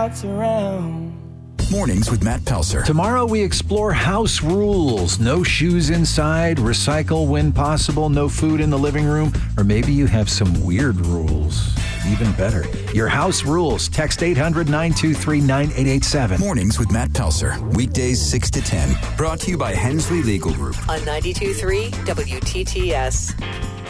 crowds around. Mornings with Matt Pelser. Tomorrow we explore house rules. No shoes inside, recycle when possible, no food in the living room, or maybe you have some weird rules. Even better, your house rules. Text 800-923-9887. Mornings with Matt Pelser. Weekdays 6 to 10. Brought to you by Hensley Legal Group. On 92.3 WTTS.